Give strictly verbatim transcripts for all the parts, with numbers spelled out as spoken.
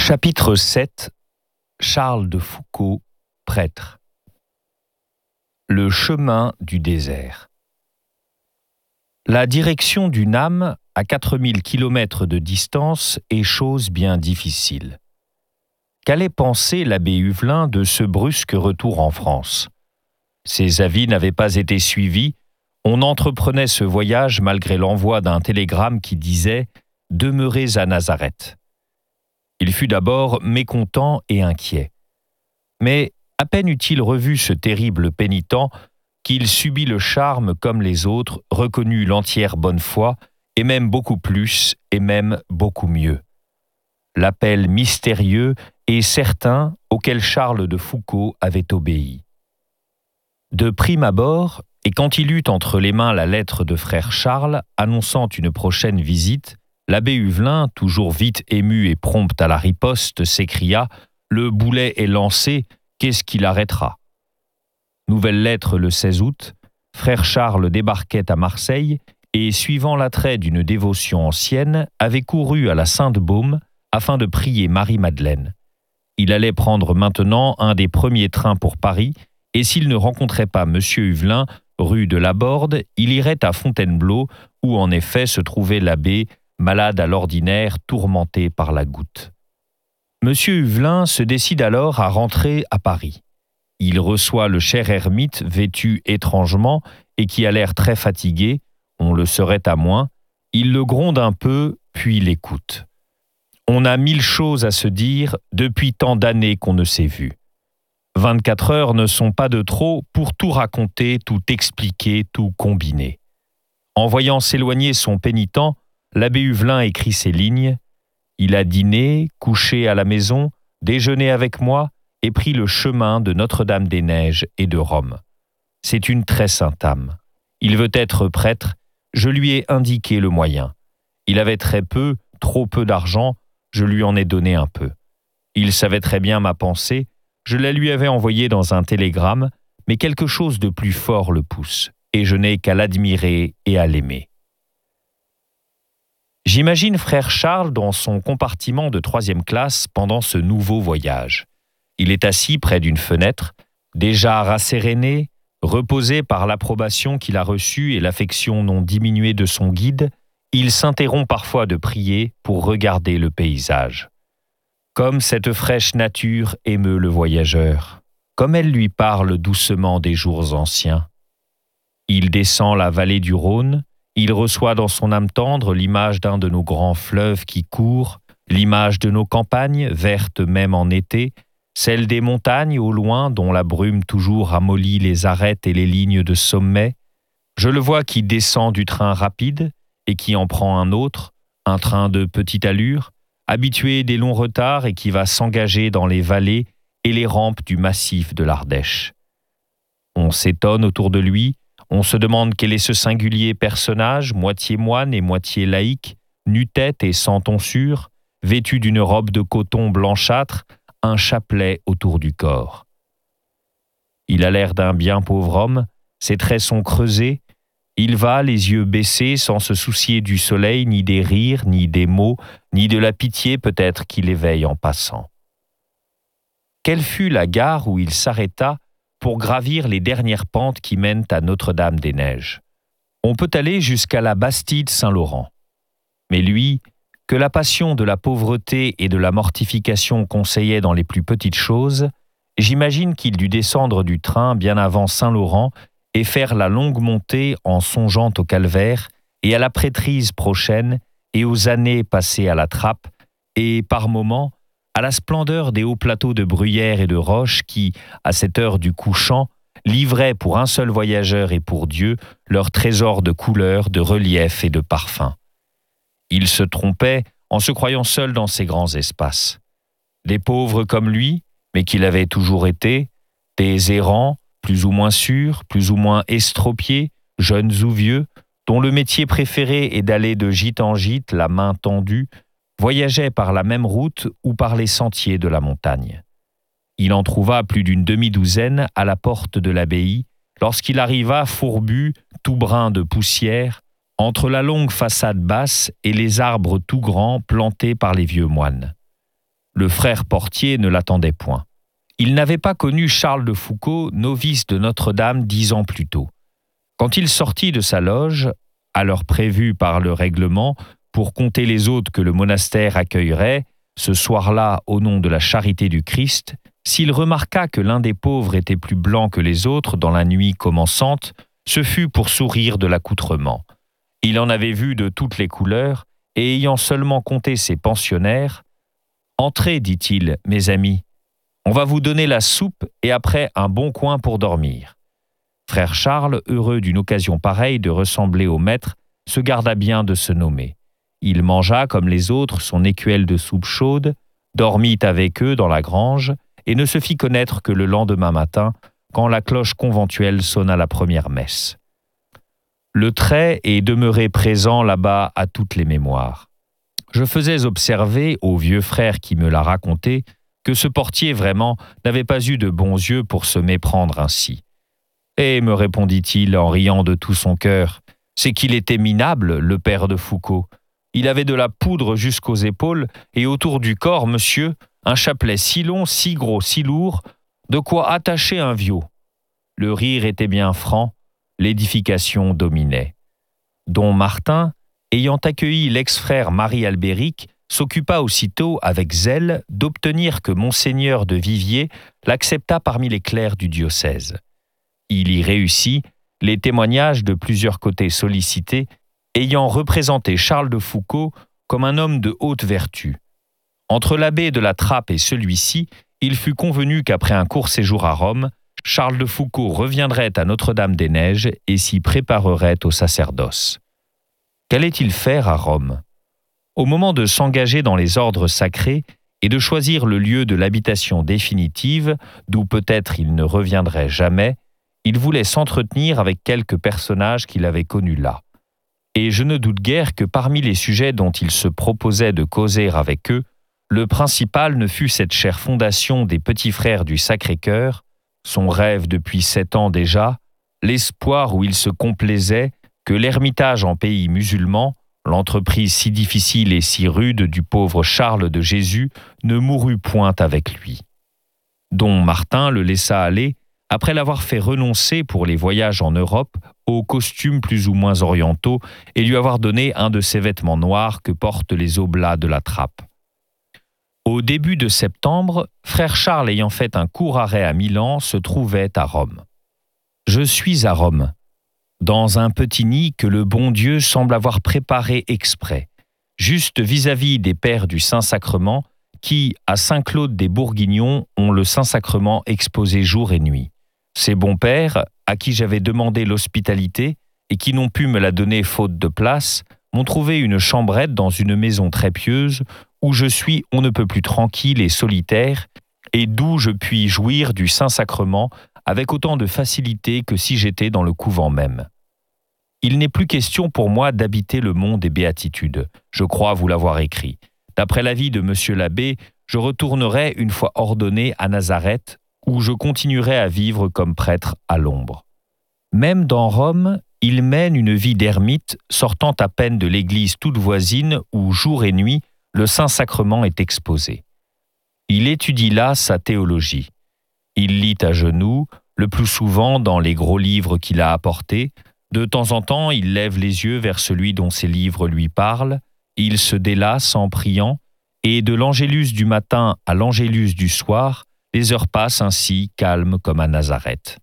Chapitre sept. Charles de Foucauld, prêtre. Le chemin du désert. La direction d'une âme à quatre mille kilomètres de distance est chose bien difficile. Qu'allait penser l'abbé Huvelin de ce brusque retour en France? Ses avis n'avaient pas été suivis, on entreprenait ce voyage malgré l'envoi d'un télégramme qui disait « Demeurez à Nazareth ». Il fut d'abord mécontent et inquiet. Mais à peine eut-il revu ce terrible pénitent qu'il subit le charme comme les autres, reconnut l'entière bonne foi, et même beaucoup plus, et même beaucoup mieux. L'appel mystérieux et certain auquel Charles de Foucauld avait obéi. De prime abord, et quand il eut entre les mains la lettre de frère Charles annonçant une prochaine visite, l'abbé Huvelin, toujours vite ému et prompt à la riposte, s'écria « Le boulet est lancé, qu'est-ce qui l'arrêtera ?» Nouvelle lettre le seize août, frère Charles débarquait à Marseille et, suivant l'attrait d'une dévotion ancienne, avait couru à la Sainte-Baume afin de prier Marie-Madeleine. Il allait prendre maintenant un des premiers trains pour Paris et s'il ne rencontrait pas M. Huvelin, rue de la Borde, il irait à Fontainebleau où en effet se trouvait l'abbé, malade à l'ordinaire, tourmenté par la goutte. Monsieur Huvelin se décide alors à rentrer à Paris. Il reçoit le cher ermite vêtu étrangement et qui a l'air très fatigué, on le serait à moins. Il le gronde un peu, puis l'écoute. On a mille choses à se dire depuis tant d'années qu'on ne s'est vu. Vingt-quatre heures ne sont pas de trop pour tout raconter, tout expliquer, tout combiner. En voyant s'éloigner son pénitent, l'abbé Huvelin écrit ces lignes « Il a dîné, couché à la maison, déjeuné avec moi et pris le chemin de Notre-Dame-des-Neiges et de Rome. C'est une très sainte âme. Il veut être prêtre, je lui ai indiqué le moyen. Il avait très peu, trop peu d'argent, je lui en ai donné un peu. Il savait très bien ma pensée, je la lui avais envoyée dans un télégramme, mais quelque chose de plus fort le pousse, et je n'ai qu'à l'admirer et à l'aimer. » J'imagine frère Charles dans son compartiment de troisième classe pendant ce nouveau voyage. Il est assis près d'une fenêtre, déjà rasséréné, reposé par l'approbation qu'il a reçue et l'affection non diminuée de son guide, il s'interrompt parfois de prier pour regarder le paysage. Comme cette fraîche nature émeut le voyageur, comme elle lui parle doucement des jours anciens. Il descend la vallée du Rhône, il reçoit dans son âme tendre l'image d'un de nos grands fleuves qui courent, l'image de nos campagnes, vertes même en été, celle des montagnes au loin dont la brume toujours ramollit les arêtes et les lignes de sommet. Je le vois qui descend du train rapide et qui en prend un autre, un train de petite allure, habitué des longs retards et qui va s'engager dans les vallées et les rampes du massif de l'Ardèche. On s'étonne autour de lui, on se demande quel est ce singulier personnage, moitié moine et moitié laïque, nu-tête et sans tonsure, vêtu d'une robe de coton blanchâtre, un chapelet autour du corps. Il a l'air d'un bien pauvre homme, ses traits sont creusés, il va, les yeux baissés, sans se soucier du soleil, ni des rires, ni des mots, ni de la pitié peut-être qu'il éveille en passant. Quelle fut la gare où il s'arrêta pour gravir les dernières pentes qui mènent à Notre-Dame-des-Neiges? On peut aller jusqu'à la Bastide Saint-Laurent. Mais lui, que la passion de la pauvreté et de la mortification conseillait dans les plus petites choses, j'imagine qu'il dut descendre du train bien avant Saint-Laurent et faire la longue montée en songeant au calvaire et à la prêtrise prochaine et aux années passées à la trappe et, par moments, à la splendeur des hauts plateaux de bruyères et de roches qui, à cette heure du couchant, livraient pour un seul voyageur et pour Dieu leur trésor de couleurs, de reliefs et de parfums. Il se trompait en se croyant seul dans ces grands espaces. Des pauvres comme lui, mais qu'il avait toujours été, des errants, plus ou moins sûrs, plus ou moins estropiés, jeunes ou vieux, dont le métier préféré est d'aller de gîte en gîte, la main tendue, voyageaient par la même route ou par les sentiers de la montagne. Il en trouva plus d'une demi-douzaine à la porte de l'abbaye, lorsqu'il arriva fourbu, tout brun de poussière, entre la longue façade basse et les arbres tout grands plantés par les vieux moines. Le frère portier ne l'attendait point. Il n'avait pas connu Charles de Foucauld, novice de Notre-Dame dix ans plus tôt. Quand il sortit de sa loge, à l'heure prévue par le règlement, pour compter les hôtes que le monastère accueillerait, ce soir-là au nom de la charité du Christ, s'il remarqua que l'un des pauvres était plus blanc que les autres dans la nuit commençante, ce fut pour sourire de l'accoutrement. Il en avait vu de toutes les couleurs, et ayant seulement compté ses pensionnaires, « Entrez, dit-il, mes amis, on va vous donner la soupe et après un bon coin pour dormir. » Frère Charles, heureux d'une occasion pareille de ressembler au maître, se garda bien de se nommer. Il mangea, comme les autres, son écuelle de soupe chaude, dormit avec eux dans la grange et ne se fit connaître que le lendemain matin, quand la cloche conventuelle sonna la première messe. Le trait est demeuré présent là-bas à toutes les mémoires. Je faisais observer au vieux frère qui me l'a raconté que ce portier vraiment n'avait pas eu de bons yeux pour se méprendre ainsi. « Eh, me répondit-il en riant de tout son cœur, c'est qu'il était minable, le père de Foucauld. Il avait de la poudre jusqu'aux épaules et autour du corps, monsieur, un chapelet si long, si gros, si lourd, de quoi attacher un viot. » Le rire était bien franc, l'édification dominait. Don Martin, ayant accueilli l'ex-frère Marie-Albéric, s'occupa aussitôt avec zèle d'obtenir que monseigneur de Viviers l'acceptât parmi les clercs du diocèse. Il y réussit, les témoignages de plusieurs côtés sollicités ayant représenté Charles de Foucauld comme un homme de haute vertu. Entre l'abbé de la Trappe et celui-ci, il fut convenu qu'après un court séjour à Rome, Charles de Foucauld reviendrait à Notre-Dame-des-Neiges et s'y préparerait au sacerdoce. Qu'allait-il faire à Rome ? Au moment de s'engager dans les ordres sacrés et de choisir le lieu de l'habitation définitive, d'où peut-être il ne reviendrait jamais, il voulait s'entretenir avec quelques personnages qu'il avait connus là. Et je ne doute guère que parmi les sujets dont il se proposait de causer avec eux, le principal ne fût cette chère fondation des petits frères du Sacré-Cœur, son rêve depuis sept ans déjà, l'espoir où il se complaisait que l'ermitage en pays musulman, l'entreprise si difficile et si rude du pauvre Charles de Jésus, ne mourut point avec lui. Don Martin le laissa aller, après l'avoir fait renoncer pour les voyages en Europe aux costumes plus ou moins orientaux et lui avoir donné un de ces vêtements noirs que portent les oblats de la Trappe. Au début de septembre, frère Charles ayant fait un court arrêt à Milan, se trouvait à Rome. Je suis à Rome, dans un petit nid que le bon Dieu semble avoir préparé exprès, juste vis-à-vis des pères du Saint-Sacrement qui, à Saint-Claude des Bourguignons, ont le Saint-Sacrement exposé jour et nuit. Ces bons pères, à qui j'avais demandé l'hospitalité et qui n'ont pu me la donner faute de place, m'ont trouvé une chambrette dans une maison très pieuse où je suis on ne peut plus tranquille et solitaire et d'où je puis jouir du Saint-Sacrement avec autant de facilité que si j'étais dans le couvent même. Il n'est plus question pour moi d'habiter le mont des béatitudes, je crois vous l'avoir écrit. D'après l'avis de monsieur l'abbé, je retournerai une fois ordonné à Nazareth, où je continuerai à vivre comme prêtre à l'ombre. Même dans Rome, il mène une vie d'ermite, sortant à peine de l'église toute voisine où, jour et nuit, le Saint-Sacrement est exposé. Il étudie là sa théologie. Il lit à genoux, le plus souvent dans les gros livres qu'il a apportés. De temps en temps, il lève les yeux vers celui dont ces livres lui parlent. Il se délasse en priant, et de l'angélus du matin à l'angélus du soir, les heures passent ainsi, calmes comme à Nazareth.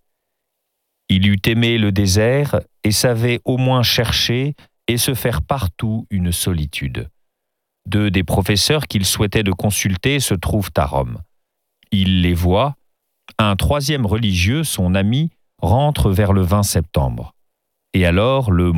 Il eût aimé le désert et savait au moins chercher et se faire partout une solitude. Deux des professeurs qu'il souhaitait de consulter se trouvent à Rome. Il les voit. Un troisième religieux, son ami, rentre vers le vingt septembre. Et alors, le